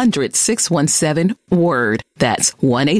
1-800-617-WORD. That's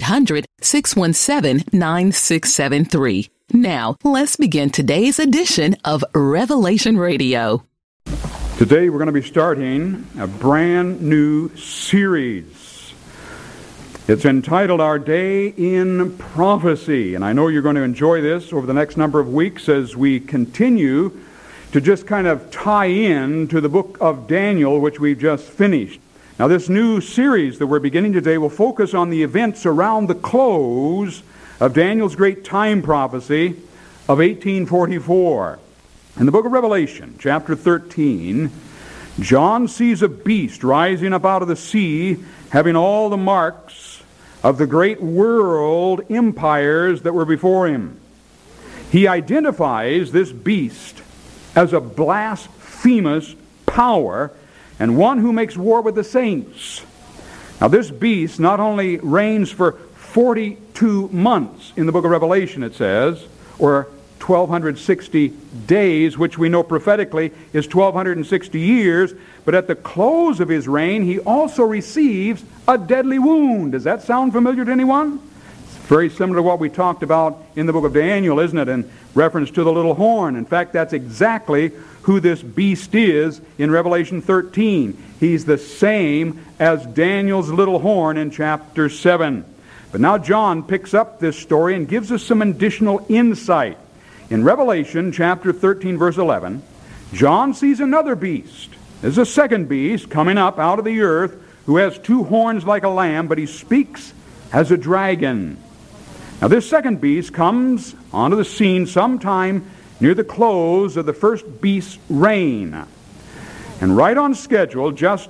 1-800-617-9673. Now, let's begin today's edition of Revelation Radio. Today we're going to be starting a brand new series. It's entitled Our Day in Prophecy, and I know you're going to enjoy this over the next number of weeks as we continue to just kind of tie in to the book of Daniel, which we've just finished. Now, this new series that we're beginning today will focus on the events around the close of Daniel's great time prophecy of 1844. In the book of Revelation, chapter 13, John sees a beast rising up out of the sea, having all the marks of the great world empires that were before him. He identifies this beast as a blasphemous power and one who makes war with the saints. Now, this beast not only reigns for 42 months in the book of Revelation, it says, or 1,260 days, which we know prophetically is 1,260 years, but at the close of his reign, he also receives a deadly wound. Does that sound familiar to anyone? It's very similar to what we talked about in the book of Daniel, isn't it, in reference to the little horn. In fact, that's exactly who this beast is in Revelation 13. He's the same as Daniel's little horn in chapter 7. But now John picks up this story and gives us some additional insight. In Revelation chapter 13, verse 11, John sees another beast. There's a second beast coming up out of the earth who has two horns like a lamb, but he speaks as a dragon. Now, this second beast comes onto the scene sometime near the close of the first beast's reign. And right on schedule, just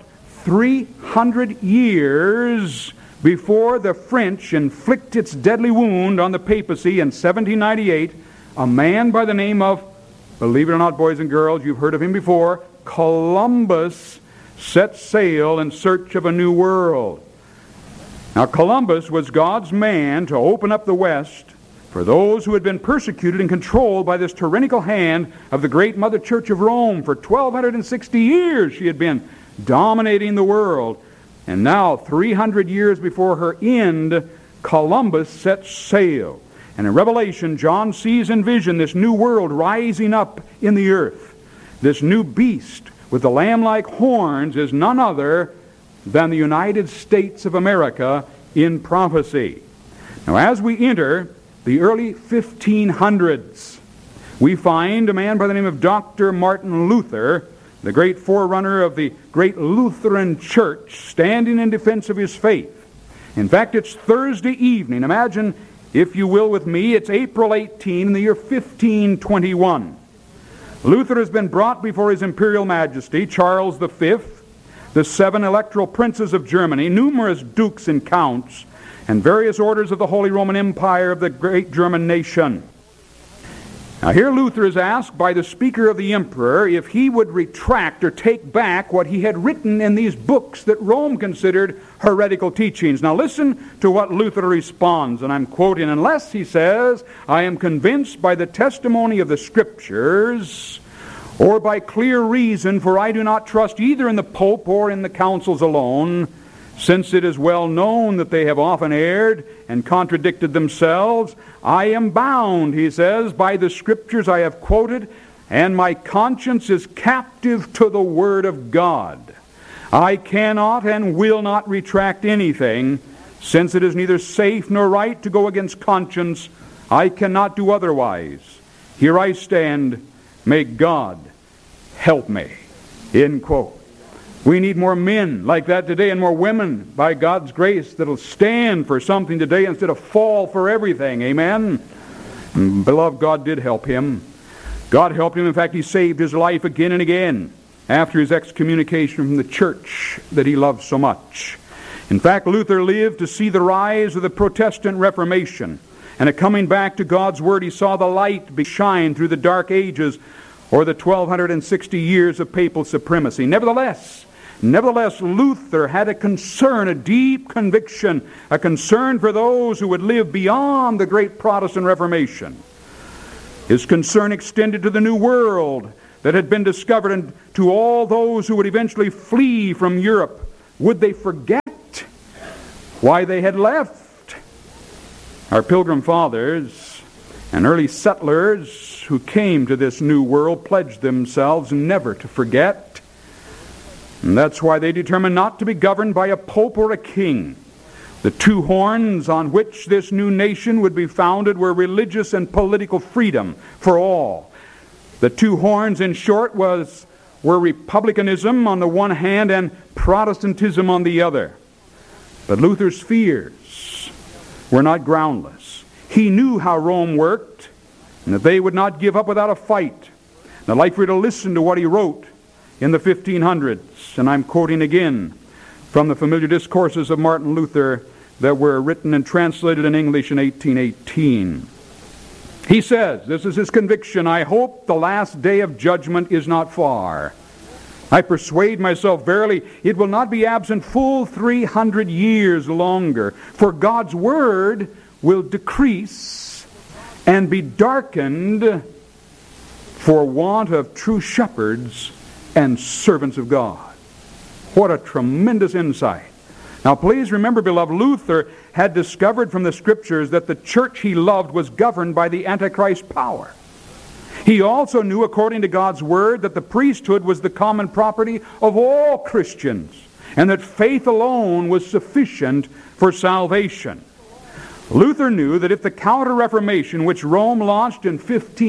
300 years before the French inflict its deadly wound on the papacy in 1798, a man by the name of, believe it or not, boys and girls, you've heard of him before, Columbus set sail in search of a new world. Now, Columbus was God's man to open up the West for those who had been persecuted and controlled by this tyrannical hand of the great Mother Church of Rome. For 1,260 years she had been dominating the world. And now, 300 years before her end, Columbus sets sail. And in Revelation, John sees in vision this new world rising up in the earth. This new beast with the lamb-like horns is none other than the United States of America in prophecy. Now, as we enter the early 1500s, we find a man by the name of Dr. Martin Luther, the great forerunner of the great Lutheran Church, standing in defense of his faith. In fact, it's Thursday evening. Imagine, if you will, with me, it's April 18 in the year 1521. Luther has been brought before His Imperial Majesty, Charles V, the 7 electoral princes of Germany, numerous dukes and counts, and various orders of the Holy Roman Empire of the great German nation. Now, here Luther is asked by the speaker of the emperor if he would retract or take back what he had written in these books that Rome considered heretical teachings. Now, listen to what Luther responds, and I'm quoting, "Unless," he says, "I am convinced by the testimony of the Scriptures or by clear reason, for I do not trust either in the Pope or in the councils alone, since it is well known that they have often erred and contradicted themselves. I am bound," he says, "by the Scriptures I have quoted, and my conscience is captive to the Word of God. I cannot and will not retract anything, since it is neither safe nor right to go against conscience. I cannot do otherwise. Here I stand. May God help me." End quote. We need more men like that today, and more women, by God's grace, that'll stand for something today instead of fall for everything. Amen? Beloved, God did help him. God helped him. In fact, He saved his life again and again after his excommunication from the church that he loved so much. In fact, Luther lived to see the rise of the Protestant Reformation, and a coming back to God's Word. He saw the light shine through the dark ages, or the 1,260 years of papal supremacy. Nevertheless, Luther had a concern, a deep conviction, a concern for those who would live beyond the great Protestant Reformation. His concern extended to the new world that had been discovered, and to all those who would eventually flee from Europe. Would they forget why they had left. Our Pilgrim Fathers and early settlers who came to this new world pledged themselves never to forget. And that's why they determined not to be governed by a pope or a king. The two horns on which this new nation would be founded were religious and political freedom for all. The two horns, in short, were republicanism on the one hand and Protestantism on the other. But Luther's fears were not groundless. He knew how Rome worked and that they would not give up without a fight. And I'd like for you to listen to what he wrote in the 1500s. And I'm quoting again from the familiar discourses of Martin Luther that were written and translated in English in 1818. He says, this is his conviction, "I hope the last day of judgment is not far. I persuade myself, verily, it will not be absent full 300 years longer, for God's word will decrease and be darkened for want of true shepherds and servants of God." What a tremendous insight. Now please remember, beloved, Luther had discovered from the Scriptures that the church he loved was governed by the Antichrist power. He also knew, according to God's Word, that the priesthood was the common property of all Christians, and that faith alone was sufficient for salvation. Luther knew that if the Counter-Reformation, which Rome launched in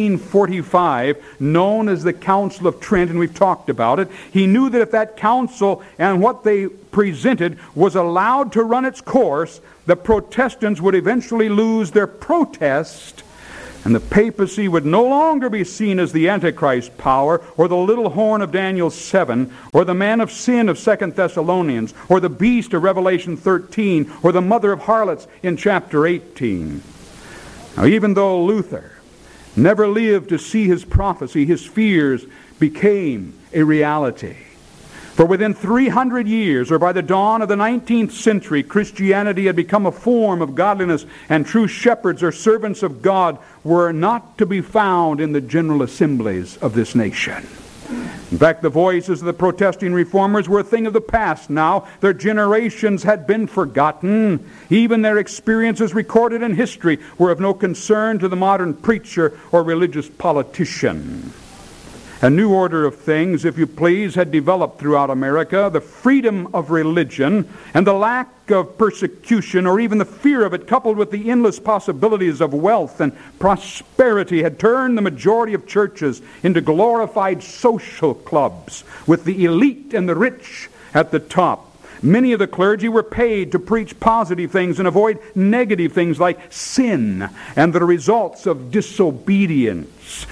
1545, known as the Council of Trent, and we've talked about it, he knew that if that council and what they presented was allowed to run its course, the Protestants would eventually lose their protest, and the papacy would no longer be seen as the Antichrist power, or the little horn of Daniel 7, or the man of sin of 2 Thessalonians, or the beast of Revelation 13, or the mother of harlots in chapter 18. Now, even though Luther never lived to see his prophecy, his fears became a reality. For within 300 years, or by the dawn of the 19th century, Christianity had become a form of godliness, and true shepherds or servants of God were not to be found in the general assemblies of this nation. In fact, the voices of the protesting reformers were a thing of the past now. Their generations had been forgotten. Even their experiences recorded in history were of no concern to the modern preacher or religious politician. A new order of things, if you please, had developed throughout America. The freedom of religion and the lack of persecution, or even the fear of it, coupled with the endless possibilities of wealth and prosperity, had turned the majority of churches into glorified social clubs with the elite and the rich at the top. Many of the clergy were paid to preach positive things and avoid negative things like sin and the results of disobedience.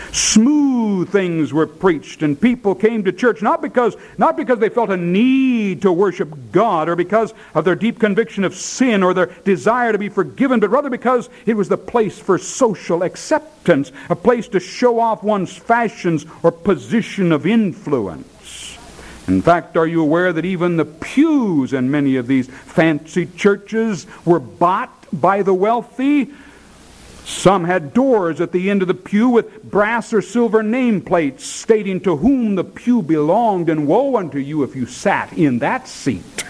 Smooth things were preached, and people came to church not because they felt a need to worship God or because of their deep conviction of sin or their desire to be forgiven, but rather because it was the place for social acceptance, a place to show off one's fashions or position of influence. In fact, are you aware that even the pews in many of these fancy churches were bought by the wealthy? Some had doors at the end of the pew with brass or silver nameplates stating to whom the pew belonged, and woe unto you if you sat in that seat.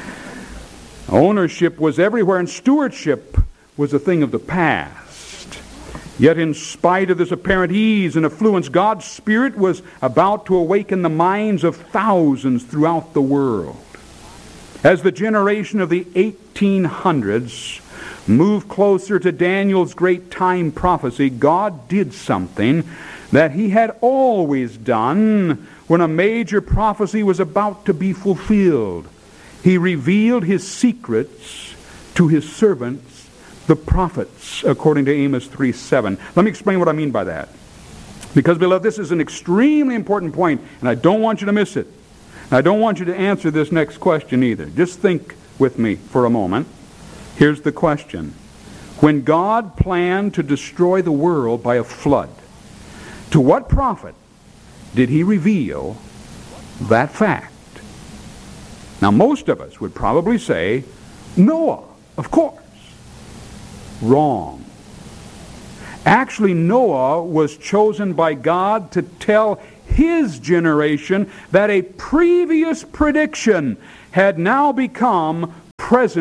Ownership was everywhere, and stewardship was a thing of the past. Yet in spite of this apparent ease and affluence, God's Spirit was about to awaken the minds of thousands throughout the world. As the generation of the 1800s moved closer to Daniel's great time prophecy, God did something that He had always done when a major prophecy was about to be fulfilled. He revealed His secrets to His servants, the prophets, according to Amos 3:7. Let me explain what I mean by that. Because, beloved, this is an extremely important point, and I don't want you to miss it. And I don't want you to answer this next question either. Just think with me for a moment. Here's the question. When God planned to destroy the world by a flood, to what prophet did He reveal that fact? Now, most of us would probably say, Noah, of course. Wrong. Actually, Noah was chosen by God to tell his generation that a previous prediction had now become present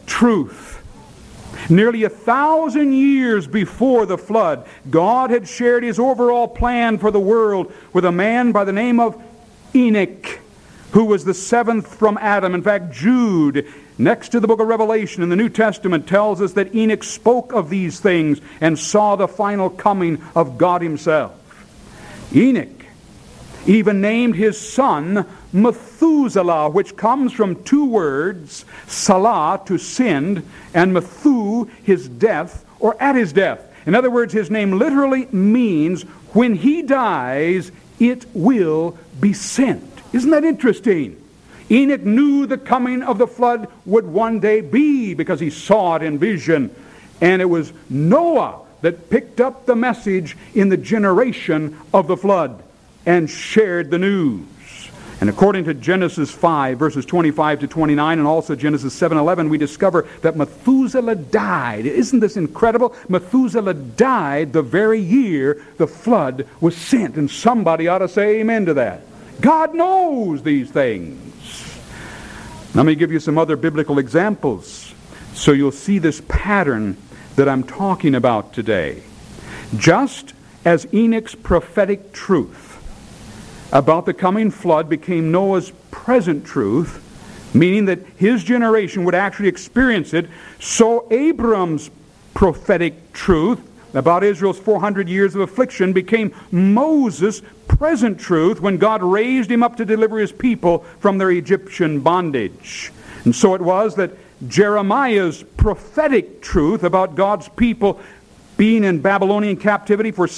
truth. Nearly 1,000 years before the flood, God had shared His overall plan for the world with a man by the name of Enoch, who was the seventh from Adam. In fact, Jude, next to the book of Revelation in the New Testament, tells us that Enoch spoke of these things and saw the final coming of God Himself. Enoch even named his son Methuselah, which comes from two words, Salah, to sin, and Methu, his death, or at his death. In other words, his name literally means, when he dies, it will be sent. Isn't that interesting? Enoch knew the coming of the flood would one day be, because he saw it in vision. And it was Noah that picked up the message in the generation of the flood and shared the news. And according to Genesis 5, verses 25 to 29, and also Genesis 7:11, we discover that Methuselah died. Isn't this incredible? Methuselah died the very year the flood was sent. And somebody ought to say amen to that. God knows these things. Let me give you some other biblical examples so you'll see this pattern that I'm talking about today. Just as Enoch's prophetic truth about the coming flood became Noah's present truth, meaning that his generation would actually experience it, so Abram's prophetic truth about Israel's 400 years of affliction became Moses' present truth when God raised him up to deliver his people from their Egyptian bondage. And so it was that Jeremiah's prophetic truth about God's people being in Babylonian captivity for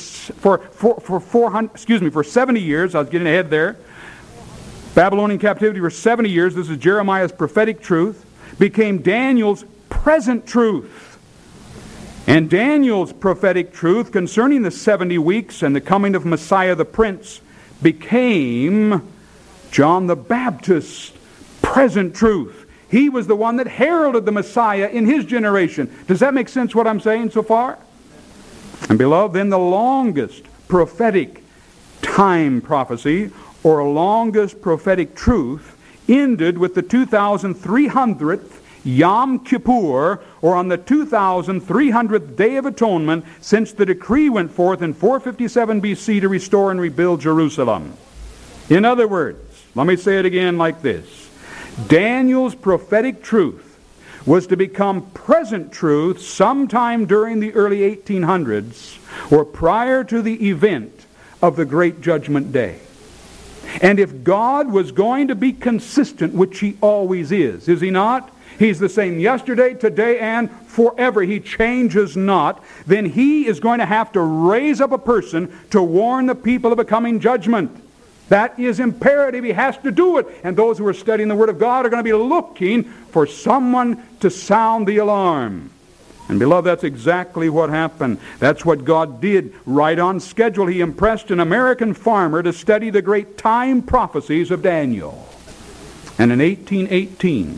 70 years. I was getting ahead there. Babylonian captivity for 70 years. This is Jeremiah's prophetic truth. Became Daniel's present truth. And Daniel's prophetic truth concerning the 70 weeks and the coming of Messiah the Prince became John the Baptist's present truth. He was the one that heralded the Messiah in his generation. Does that make sense what I'm saying so far? And beloved, then the longest prophetic time prophecy, or longest prophetic truth, ended with the 2,300th Yom Kippur, or on the 2,300th Day of Atonement, since the decree went forth in 457 BC to restore and rebuild Jerusalem. In other words, let me say it again like this. Daniel's prophetic truth was to become present truth sometime during the early 1800s or prior to the event of the Great Judgment Day. And if God was going to be consistent, which He always is He not? He's the same yesterday, today, and forever. He changes not. Then He is going to have to raise up a person to warn the people of a coming judgment. That is imperative. He has to do it. And those who are studying the Word of God are going to be looking for someone to sound the alarm. And beloved, that's exactly what happened. That's what God did. Right on schedule, He impressed an American farmer to study the great time prophecies of Daniel. And in 1818,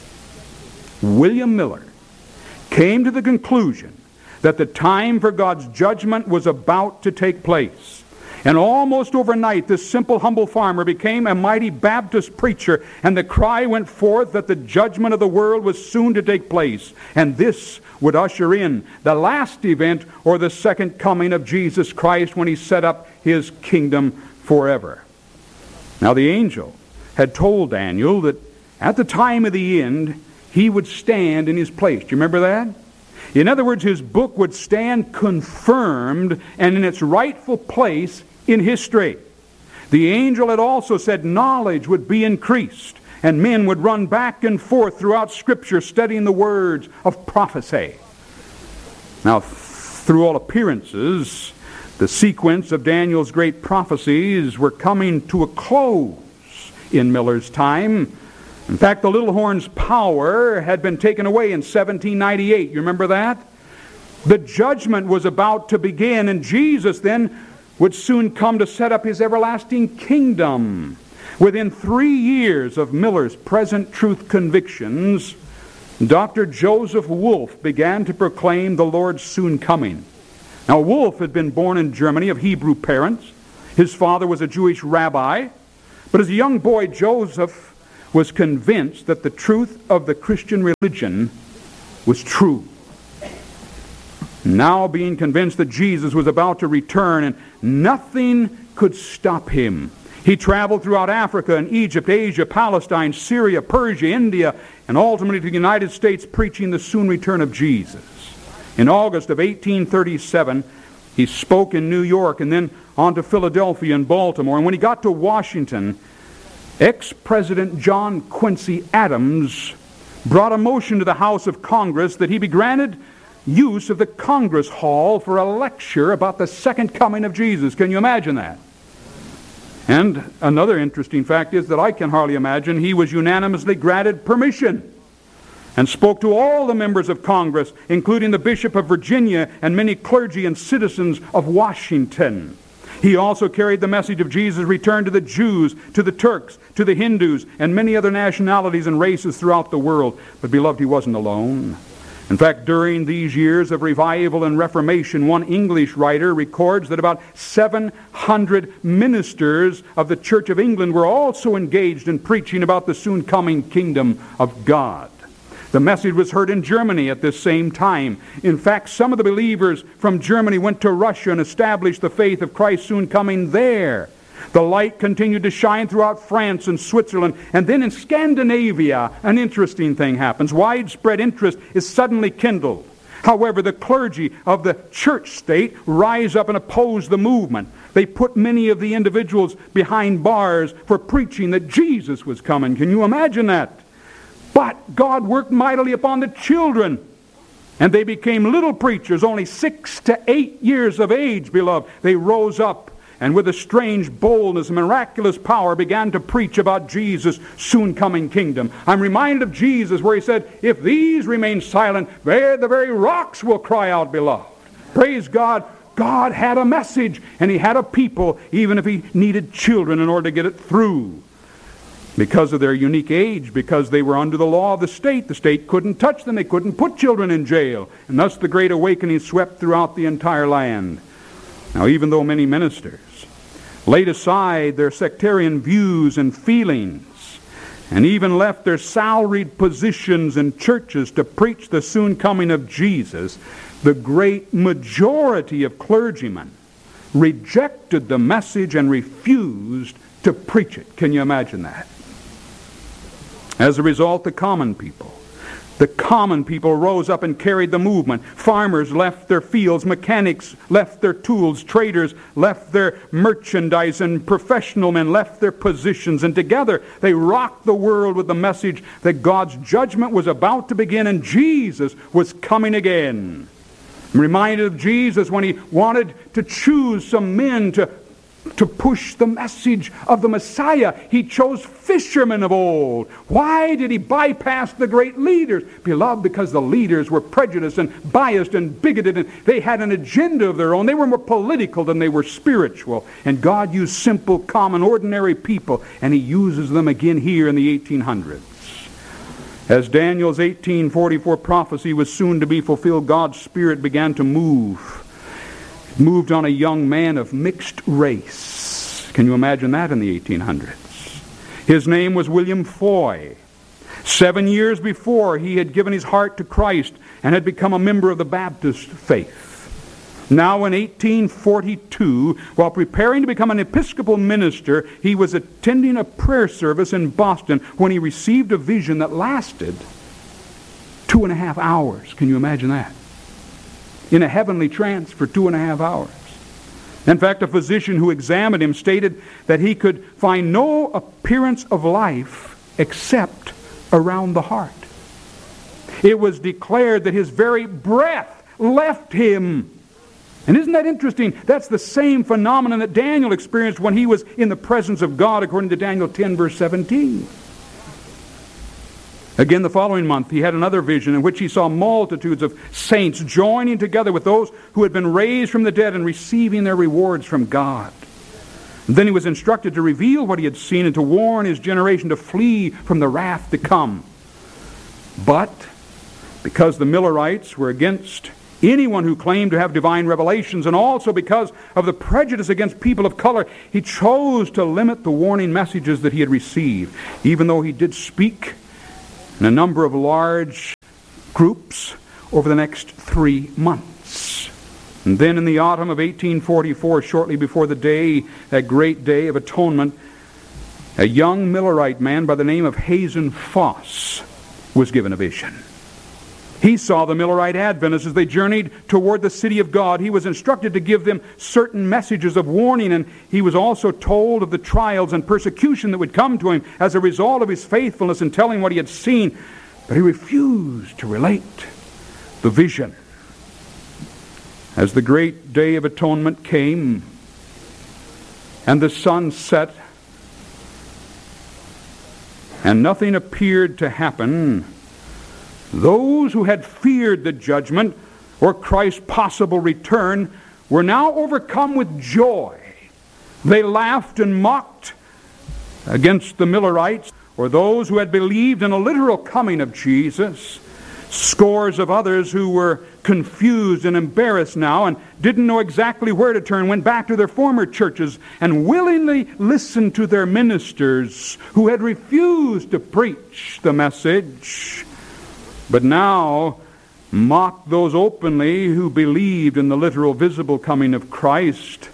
William Miller came to the conclusion that the time for God's judgment was about to take place. And almost overnight, this simple, humble farmer became a mighty Baptist preacher, and the cry went forth that the judgment of the world was soon to take place. And this would usher in the last event, or the second coming of Jesus Christ, when He set up His kingdom forever. Now the angel had told Daniel that at the time of the end, he would stand in his place. Do you remember that? In other words, his book would stand confirmed and in its rightful place in history. The angel had also said knowledge would be increased, and men would run back and forth throughout Scripture studying the words of prophecy. Now, through all appearances, the sequence of Daniel's great prophecies were coming to a close in Miller's time. In fact, the little horn's power had been taken away in 1798. You remember that? The judgment was about to begin, and Jesus then would soon come to set up His everlasting kingdom. Within 3 years of Miller's present truth convictions, Dr. Joseph Wolf began to proclaim the Lord's soon coming. Now, Wolf had been born in Germany of Hebrew parents. His father was a Jewish rabbi. But as a young boy, Joseph was convinced that the truth of the Christian religion was true. Now being convinced that Jesus was about to return, and nothing could stop him, he traveled throughout Africa and Egypt, Asia, Palestine, Syria, Persia, India, and ultimately to the United States, preaching the soon return of Jesus. In August of 1837, he spoke in New York and then on to Philadelphia and Baltimore. And when he got to Washington, ex-President John Quincy Adams brought a motion to the House of Congress that he be granted use of the Congress Hall for a lecture about the second coming of Jesus. Can you imagine that? And another interesting fact is that I can hardly imagine he was unanimously granted permission and spoke to all the members of Congress, including the Bishop of Virginia and many clergy and citizens of Washington. He also carried the message of Jesus' return to the Jews, to the Turks, to the Hindus, and many other nationalities and races throughout the world. But beloved, he wasn't alone. In fact, during these years of revival and reformation, one English writer records that about 700 ministers of the Church of England were also engaged in preaching about the soon coming kingdom of God. The message was heard in Germany at this same time. In fact, some of the believers from Germany went to Russia and established the faith of Christ soon coming there. The light continued to shine throughout France and Switzerland. And then in Scandinavia, an interesting thing happens. Widespread interest is suddenly kindled. However, the clergy of the church state rise up and oppose the movement. They put many of the individuals behind bars for preaching that Jesus was coming. Can you imagine that? But God worked mightily upon the children, and they became little preachers, only 6 to 8 years of age, beloved. They rose up and with a strange boldness and miraculous power began to preach about Jesus' soon coming kingdom. I'm reminded of Jesus where he said, if these remain silent, the very rocks will cry out, beloved. Praise God. God had a message, and he had a people, even if he needed children in order to get it through. Because of their unique age, because they were under the law of the state couldn't touch them. They couldn't put children in jail. And thus the Great Awakening swept throughout the entire land. Now, even though many ministers laid aside their sectarian views and feelings and even left their salaried positions in churches to preach the soon coming of Jesus, the great majority of clergymen rejected the message and refused to preach it. Can you imagine that? As a result, the common people rose up and carried the movement. Farmers left their fields, mechanics left their tools, traders left their merchandise, and professional men left their positions. And together they rocked the world with the message that God's judgment was about to begin and Jesus was coming again. I'm reminded of Jesus when he wanted to choose some men to push the message of the Messiah. He chose fishermen of old. Why did he bypass the great leaders? Beloved, because the leaders were prejudiced and biased and bigoted, and they had an agenda of their own. They were more political than they were spiritual. And God used simple, common, ordinary people, and he uses them again here in the 1800s. As Daniel's 1844 prophecy was soon to be fulfilled, God's Spirit began to move. Moved on a young man of mixed race. Can you imagine that in the 1800s? His name was William Foy. 7 years before, he had given his heart to Christ and had become a member of the Baptist faith. Now in 1842, while preparing to become an Episcopal minister, he was attending a prayer service in Boston when he received a vision that lasted 2.5 hours. Can you imagine that? In a heavenly trance for 2.5 hours. In fact, a physician who examined him stated that he could find no appearance of life except around the heart. It was declared that his very breath left him. And isn't that interesting? That's the same phenomenon that Daniel experienced when he was in the presence of God, according to Daniel 10, verse 17. Again, the following month, he had another vision in which he saw multitudes of saints joining together with those who had been raised from the dead and receiving their rewards from God. And then he was instructed to reveal what he had seen and to warn his generation to flee from the wrath to come. But because the Millerites were against anyone who claimed to have divine revelations, and also because of the prejudice against people of color, he chose to limit the warning messages that he had received, even though he did speak in a number of large groups over the next 3 months. And then in the autumn of 1844, shortly before the day, that great day of atonement, a young Millerite man by the name of Hazen Foss was given a vision. He saw the Millerite Adventists as they journeyed toward the city of God. He was instructed to give them certain messages of warning, and he was also told of the trials and persecution that would come to him as a result of his faithfulness in telling what he had seen. But he refused to relate the vision. As the great day of atonement came and the sun set and nothing appeared to happen, those who had feared the judgment or Christ's possible return were now overcome with joy. They laughed and mocked against the Millerites, or those who had believed in a literal coming of Jesus. Scores of others who were confused and embarrassed now and didn't know exactly where to turn went back to their former churches and willingly listened to their ministers who had refused to preach the message, but now mocked those openly who believed in the literal visible coming of Christ.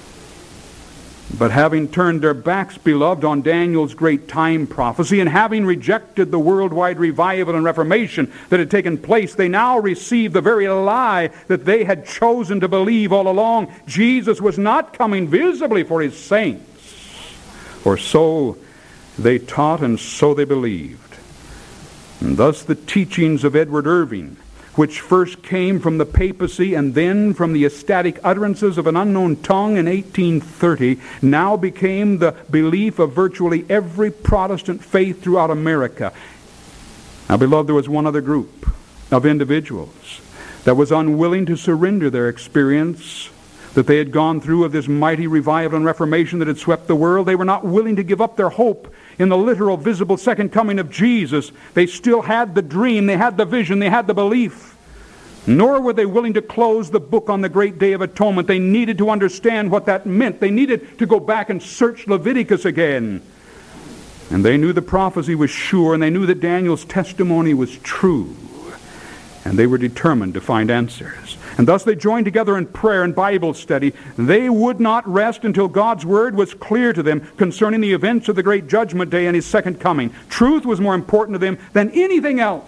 But having turned their backs, beloved, on Daniel's great time prophecy, and having rejected the worldwide revival and reformation that had taken place, they now received the very lie that they had chosen to believe all along. Jesus was not coming visibly for his saints. Or so they taught, and so they believed. And thus the teachings of Edward Irving, which first came from the papacy and then from the ecstatic utterances of an unknown tongue in 1830, now became the belief of virtually every Protestant faith throughout America. Now, beloved, there was one other group of individuals that was unwilling to surrender their experience that they had gone through of this mighty revival and reformation that had swept the world. They were not willing to give up their hope in the literal, visible second coming of Jesus. They still had the dream, they had the vision, they had the belief. Nor were they willing to close the book on the great day of atonement. They needed to understand what that meant. They needed to go back and search Leviticus again. And they knew the prophecy was sure, and they knew that Daniel's testimony was true. And they were determined to find answers. And thus they joined together in prayer and Bible study. They would not rest until God's word was clear to them concerning the events of the great judgment day and his second coming. Truth was more important to them than anything else.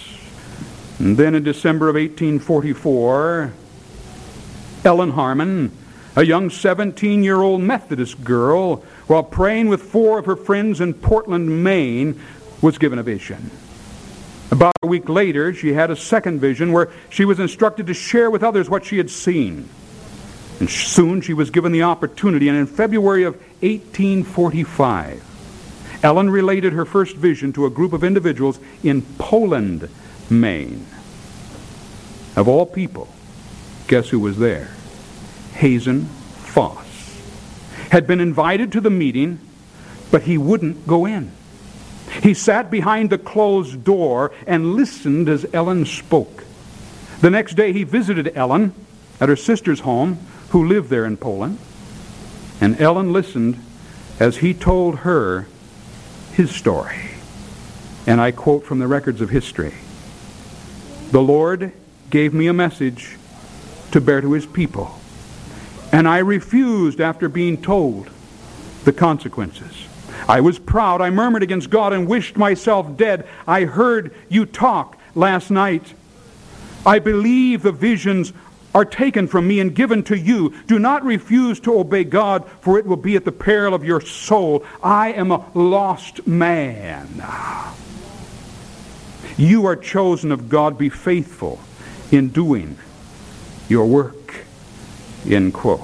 And then in December of 1844, Ellen Harmon, a young 17-year-old Methodist girl, while praying with 4 of her friends in Portland, Maine, was given a vision. About a week later, she had a second vision where she was instructed to share with others what she had seen. And soon she was given the opportunity, and in February of 1845, Ellen related her first vision to a group of individuals in Poland, Maine. Of all people, guess who was there? Hazen Foss. Had been invited to the meeting, but he wouldn't go in. He sat behind the closed door and listened as Ellen spoke. The next day he visited Ellen at her sister's home, who lived there in Poland. And Ellen listened as he told her his story. And I quote from the records of history. "The Lord gave me a message to bear to his people, and I refused after being told the consequences. I was proud. I murmured against God and wished myself dead. I heard you talk last night. I believe the visions are taken from me and given to you. Do not refuse to obey God, for it will be at the peril of your soul. I am a lost man. You are chosen of God. Be faithful in doing your work." End quote.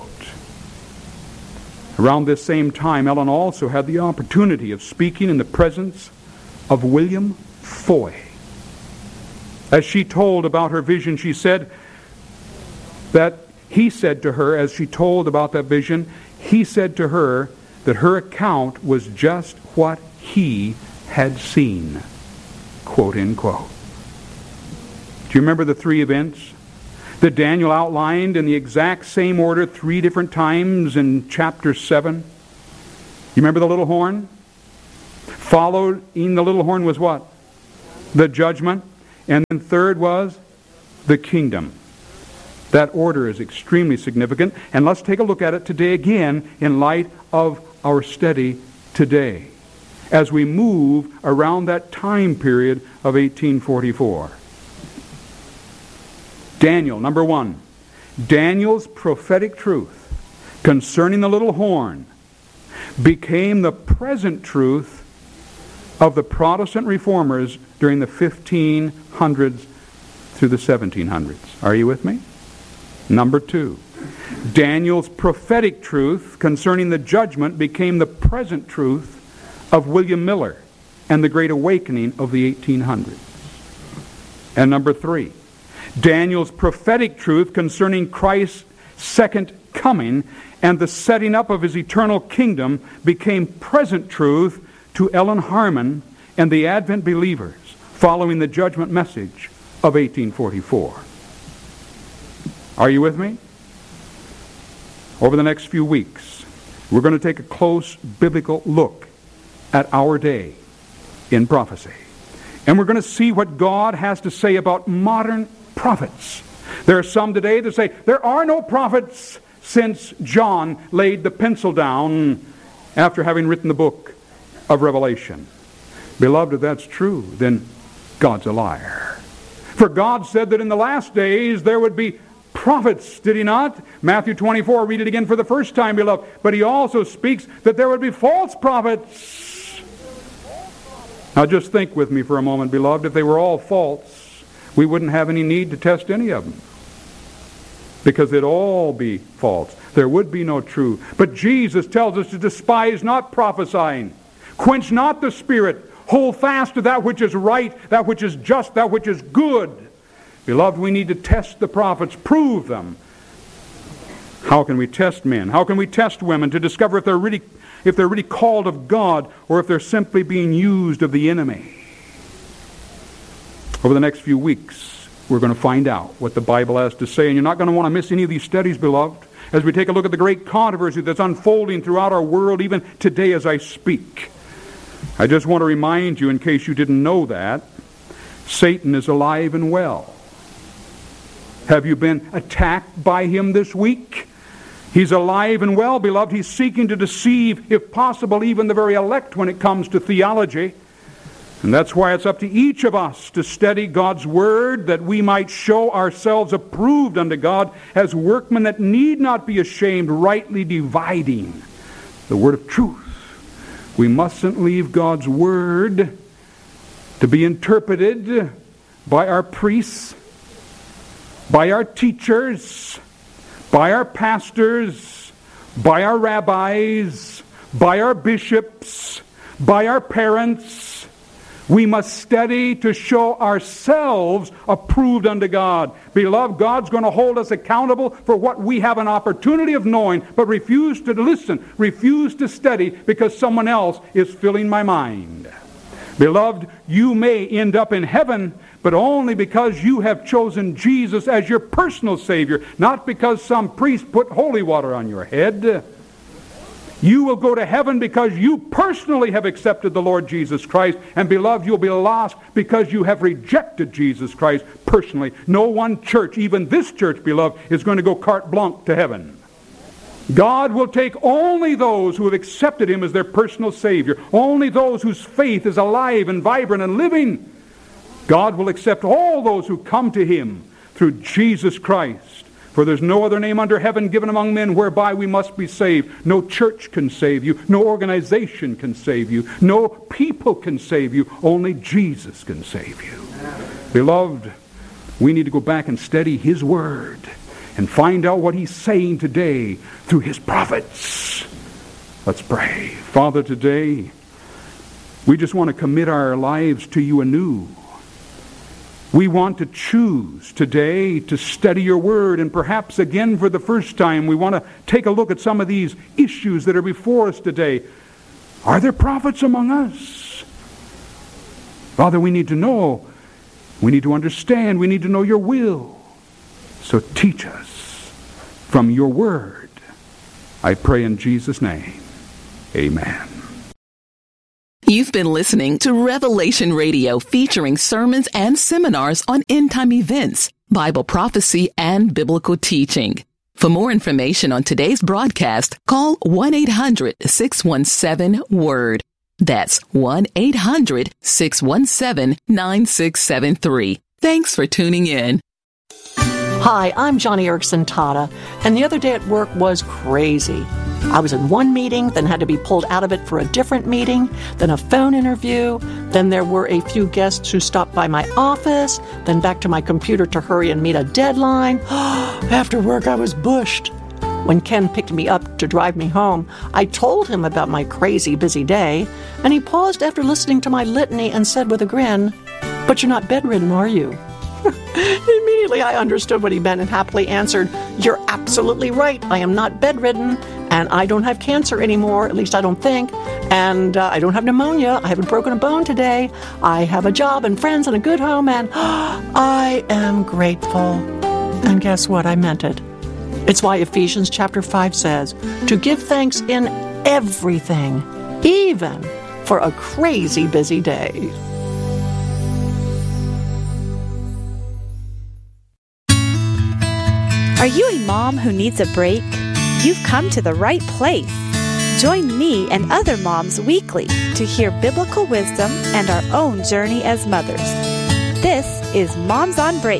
Around this same time, Ellen also had the opportunity of speaking in the presence of William Foy. As she told about her vision, she said that he said to her, as she told about that vision, he said to her that her account was just what he had seen. Quote, end quote. Do you remember the 3 events that Daniel outlined in the exact same order 3 different times in chapter 7? You remember the little horn? Following the little horn was what? The judgment. And then third was the kingdom. That order is extremely significant. And let's take a look at it today again in light of our study today, as we move around that time period of 1844. Daniel, number one. Daniel's prophetic truth concerning the little horn became the present truth of the Protestant reformers during the 1500s through the 1700s. Are you with me? Number two, Daniel's prophetic truth concerning the judgment became the present truth of William Miller and the Great Awakening of the 1800s. And number three, Daniel's prophetic truth concerning Christ's second coming and the setting up of his eternal kingdom became present truth to Ellen Harmon and the Advent believers following the judgment message of 1844. Are you with me? Over the next few weeks, we're going to take a close biblical look at our day in prophecy. And we're going to see what God has to say about modern prophets. There are some today that say, there are no prophets since John laid the pencil down after having written the book of Revelation. Beloved, if that's true, then God's a liar. For God said that in the last days there would be prophets, did he not? Matthew 24, read it again for the first time, beloved. But he also speaks that there would be false prophets. Now just think with me for a moment, beloved. If they were all false, we wouldn't have any need to test any of them, because they'd all be false. There would be no true. But Jesus tells us to despise not prophesying. Quench not the spirit. Hold fast to that which is right, that which is just, that which is good. Beloved, we need to test the prophets, prove them. How can we test men? How can we test women to discover if they're really called of God or if they're simply being used of the enemy? Over the next few weeks, we're going to find out what the Bible has to say. And you're not going to want to miss any of these studies, beloved, as we take a look at the great controversy that's unfolding throughout our world, even today as I speak. I just want to remind you, in case you didn't know that, Satan is alive and well. Have you been attacked by him this week? He's alive and well, beloved. He's seeking to deceive, if possible, even the very elect when it comes to theology. And that's why it's up to each of us to study God's Word, that we might show ourselves approved unto God as workmen that need not be ashamed, rightly dividing the word of truth. We mustn't leave God's Word to be interpreted by our priests, by our teachers, by our pastors, by our rabbis, by our bishops, by our parents. We must study to show ourselves approved unto God. Beloved, God's going to hold us accountable for what we have an opportunity of knowing, but refuse to listen, refuse to study because someone else is filling my mind. Beloved, you may end up in heaven, but only because you have chosen Jesus as your personal Savior, not because some priest put holy water on your head. You will go to heaven because you personally have accepted the Lord Jesus Christ. And beloved, you'll be lost because you have rejected Jesus Christ personally. No one church, even this church, beloved, is going to go carte blanche to heaven. God will take only those who have accepted Him as their personal Savior. Only those whose faith is alive and vibrant and living. God will accept all those who come to Him through Jesus Christ. For there's no other name under heaven given among men whereby we must be saved. No church can save you. No organization can save you. No people can save you. Only Jesus can save you. Beloved, we need to go back and study His Word and find out what He's saying today through His prophets. Let's pray. Father, today we just want to commit our lives to You anew. We want to choose today to study Your Word, and perhaps again for the first time we want to take a look at some of these issues that are before us today. Are there prophets among us? Father, we need to know, we need to understand, we need to know Your will. So teach us from Your Word. I pray in Jesus' name. Amen. You've been listening to Revelation Radio, featuring sermons and seminars on end-time events, Bible prophecy, and biblical teaching. For more information on today's broadcast, call 1-800-617-WORD. That's 1-800-617-9673. Thanks for tuning in. Hi, I'm Johnny Erickson Tata, and the other day at work was crazy. I was in one meeting, then had to be pulled out of it for a different meeting, then a phone interview, then there were a few guests who stopped by my office, then back to my computer to hurry and meet a deadline. After work, I was bushed. When Ken picked me up to drive me home, I told him about my crazy busy day, and he paused after listening to my litany and said with a grin, "But you're not bedridden, are you?" Immediately I understood what he meant and happily answered, "You're absolutely right. I am not bedridden, and I don't have cancer anymore, at least I don't think, and I don't have pneumonia. I haven't broken a bone today. I have a job and friends and a good home, and I am grateful." And guess what? I meant it. It's why Ephesians chapter 5 says, to give thanks in everything, even for a crazy busy day. Are you a mom who needs a break? You've come to the right place. Join me and other moms weekly to hear biblical wisdom and our own journey as mothers. This is Moms on Break.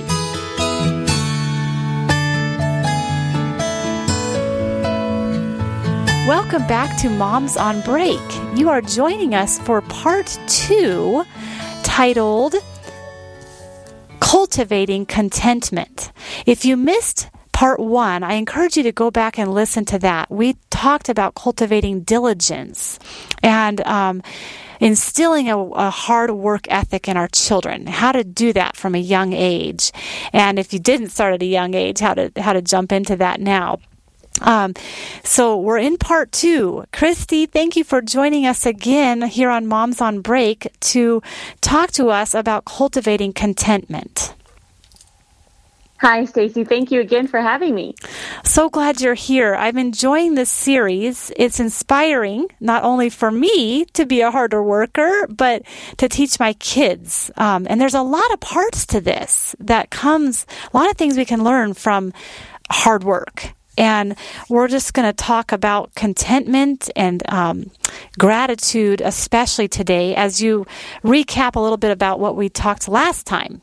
Welcome back to Moms on Break. You are joining us for part 2, titled Cultivating Contentment. If you missed part 1, I encourage you to go back and listen to that. We talked about cultivating diligence and instilling a hard work ethic in our children, how to do that from a young age. And if you didn't start at a young age, how to jump into that now. So we're in part 2. Christy, thank you for joining us again here on Moms on Break to talk to us about cultivating contentment. Hi, Stacy. Thank you again for having me. So glad you're here. I'm enjoying this series. It's inspiring, not only for me to be a harder worker, but to teach my kids. And there's a lot of parts to this a lot of things we can learn from hard work. And we're just going to talk about contentment and gratitude, especially today, as you recap a little bit about what we talked last time.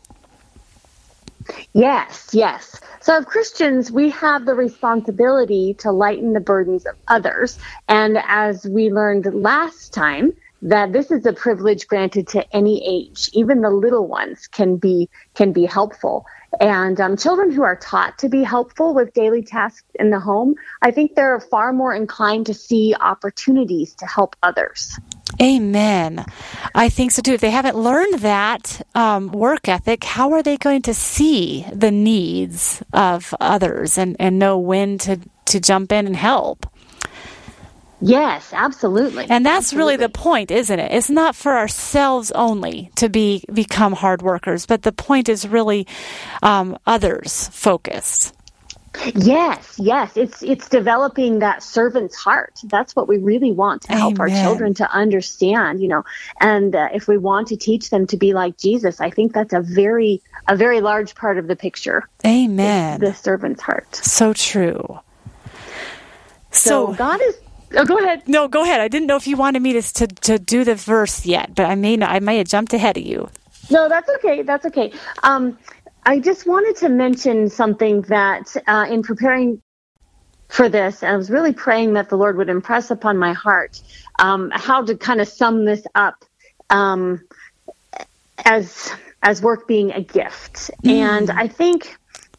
Yes. So as Christians, we have the responsibility to lighten the burdens of others. And as we learned last time, that this is a privilege granted to any age. Even the little ones can be helpful. And children who are taught to be helpful with daily tasks in the home, I think they're far more inclined to see opportunities to help others. Amen. I think so too. If they haven't learned that work ethic, how are they going to see the needs of others and know when to jump in and help? Yes, absolutely. And that's really the point, isn't it? It's not for ourselves only to become hard workers, but the point is really others focused. Yes. It's developing that servant's heart. That's what we really want to help Amen. Our children to understand, and if we want to teach them to be like Jesus, I think that's a very large part of the picture. Amen. The servant's heart. So true. So God is... Oh, go ahead. No, go ahead. I didn't know if you wanted me to do the verse yet, but I may have jumped ahead of you. No, that's okay. I just wanted to mention something that in preparing for this, I was really praying that the Lord would impress upon my heart how to kind of sum this up as work being a gift. And I think,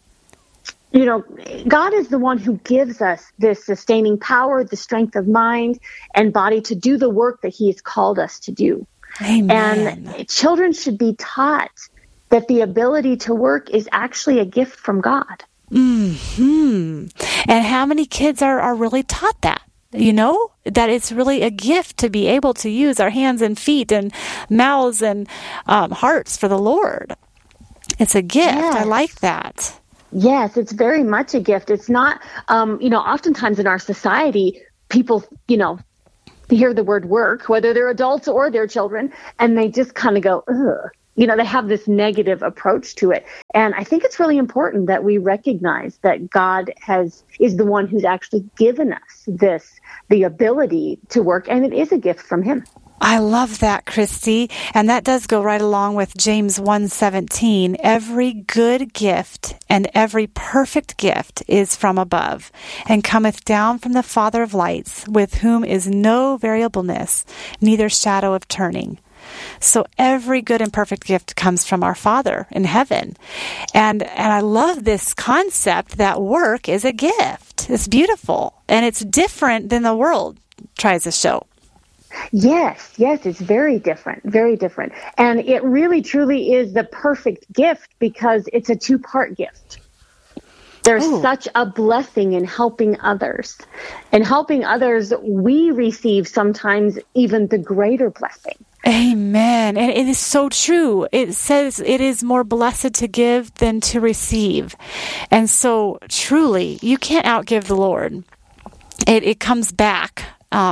God is the one who gives us this sustaining power, the strength of mind and body to do the work that He has called us to do. Amen. And children should be taught that the ability to work is actually a gift from God. And how many kids are really taught that? That it's really a gift to be able to use our hands and feet and mouths and hearts for the Lord. It's a gift. Yes. I like that. Yes, it's very much a gift. It's not, oftentimes in our society, people hear the word work, whether they're adults or they're children, and they just kind of go, ugh. They have this negative approach to it. And I think it's really important that we recognize that God is the one who's actually given us the ability to work, and it is a gift from him. I love that, Christy. And that does go right along with James 1:17. Every good gift and every perfect gift is from above and cometh down from the Father of lights, with whom is no variableness, neither shadow of turning. So every good and perfect gift comes from our Father in heaven. And I love this concept that work is a gift. It's beautiful. And it's different than the world tries to show. Yes, it's very different, very different. And it really, truly is the perfect gift because it's a two-part gift. There's such a blessing in helping others. In helping others, we receive sometimes even the greater blessing. Amen. And it is so true. It says it is more blessed to give than to receive. And so truly, you can't outgive the Lord. It comes back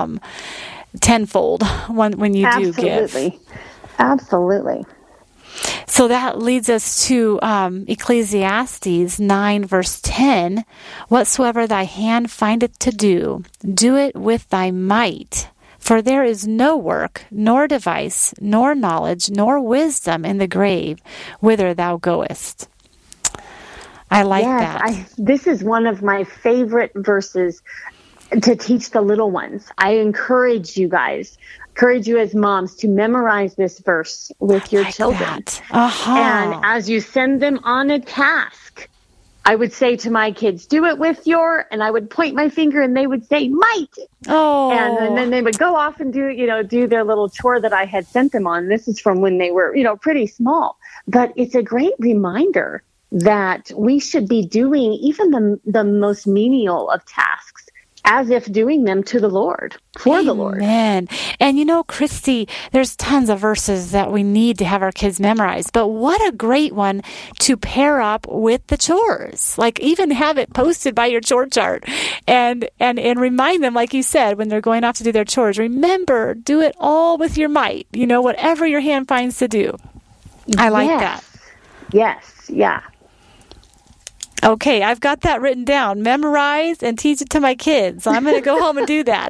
tenfold when you do give. Absolutely. So that leads us to Ecclesiastes 9, verse 10. Whatsoever thy hand findeth to do, do it with thy might. For there is no work, nor device, nor knowledge, nor wisdom in the grave, whither thou goest. I like that. This is one of my favorite verses to teach the little ones. I encourage you as moms to memorize this verse with your children. And as you send them on a task, I would say to my kids, do it with and I would point my finger and they would say, might. Oh. And then they would go off and do their little chore that I had sent them on. This is from when they were, pretty small. But it's a great reminder that we should be doing even the most menial of tasks as if doing them to the Lord, for the Lord. Amen. And Christy, there's tons of verses that we need to have our kids memorize, but what a great one to pair up with the chores. Like even have it posted by your chore chart and remind them, like you said, when they're going off to do their chores, remember, do it all with your might, whatever your hand finds to do. I like that. Yes, yeah. Okay, I've got that written down. Memorize and teach it to my kids. So I'm going to go home and do that.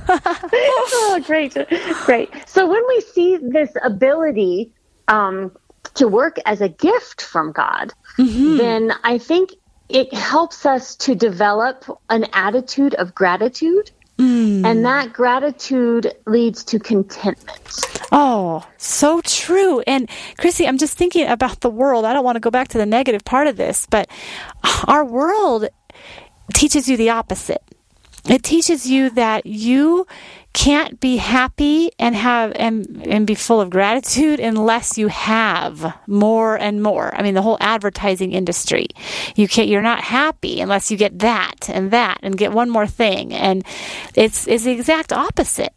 Oh, great. So when we see this ability to work as a gift from God, then I think it helps us to develop an attitude of gratitude. And that gratitude leads to contentment. Oh, so true. And Chrissy, I'm just thinking about the world. I don't want to go back to the negative part of this, but our world teaches you the opposite. It teaches you that you can't be happy and have and be full of gratitude unless you have more and more. I mean, the whole advertising industry. You're not happy unless you get that and get one more thing. And it's the exact opposite.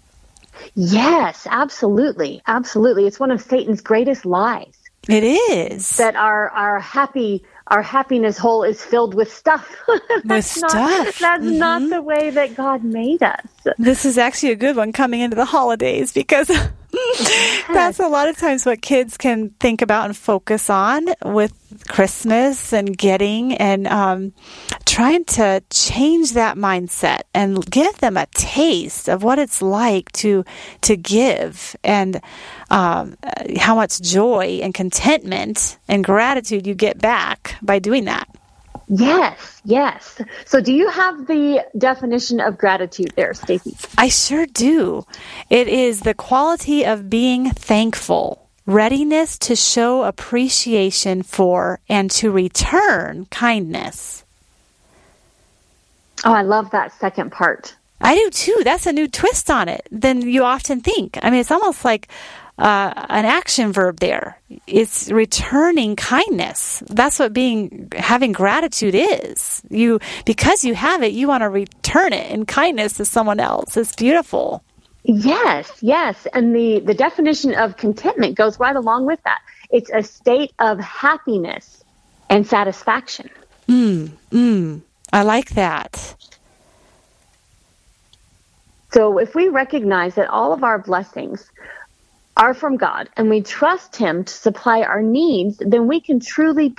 Yes, absolutely. Absolutely. It's one of Satan's greatest lies. It is. That our happiness hole is filled with stuff. That's not the way that God made us. This is actually a good one coming into the holidays because that's a lot of times what kids can think about and focus on with Christmas and getting and trying to change that mindset and give them a taste of what it's like to give and how much joy and contentment and gratitude you get back by doing that. Yes. So do you have the definition of gratitude there, Stacey? I sure do. It is the quality of being thankful, readiness to show appreciation for and to return kindness. Oh, I love that second part. I do too. That's a new twist on it than you often think. I mean, it's almost like an action verb there. It's returning kindness. That's what having gratitude is. Because you have it, you want to return it in kindness to someone else. It's beautiful. Yes. And the definition of contentment goes right along with that. It's a state of happiness and satisfaction. I like that. So if we recognize that all of our blessings are from God and we trust Him to supply our needs, then we can truly